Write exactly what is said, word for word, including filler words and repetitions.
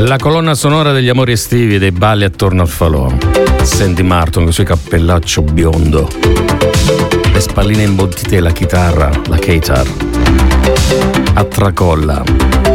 La colonna sonora degli amori estivi, dei balli attorno al falò. Sandy Martin con il suo cappellaccio biondo, le spalline imbottite e la chitarra, la guitar, a tracolla.